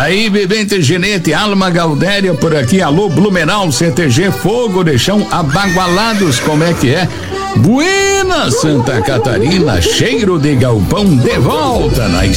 Aí, Vivente Ginete, Alma Galdéria por aqui, alô, Blumenau, CTG, Fogo de Chão, Abagualados, como é que é? Buena, Santa Catarina, cheiro de galpão, de volta na